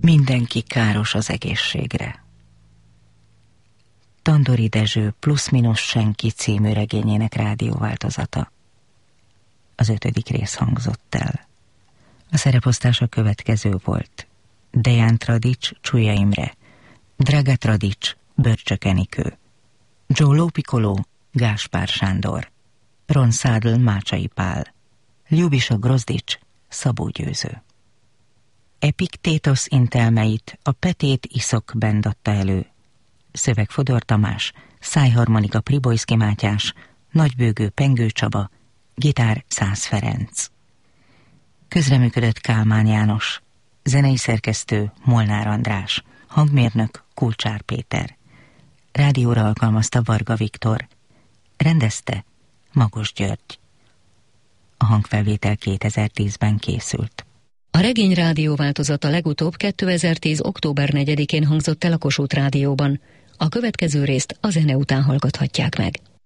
Mindenki káros az egészségre. Tandori Dezső Plusz-minusz senki című regényének rádióváltozata. Az 5. rész hangzott el. A szereposztás a következő volt: Deján Tradics, Csúlya Imre, Draga Tradics, Börcsök Enikő, Giulio Piccolo, Gáspár Sándor, Ron Szádl, Mácsai Pál, Ljubisa Grozdics, Szabó Győző. Epiktétosz intelmeit a Petét Iszok Band adta elő. Szöveg Fodor Tamás, szájharmonika Pribojszki Mátyás, nagybőgő Pengő Csaba, gitár Szász Ferenc. Közreműködött Kálmán János, zenei szerkesztő Molnár András, hangmérnök Kulcsár Péter. Rádióra alkalmazta Varga Viktor, rendezte Magos György. A hangfelvétel 2010-ben készült. A regény rádióváltozata legutóbb 2010. október 4-én hangzott el a Kossuth Rádióban. A következő részt a zene után hallgathatják meg.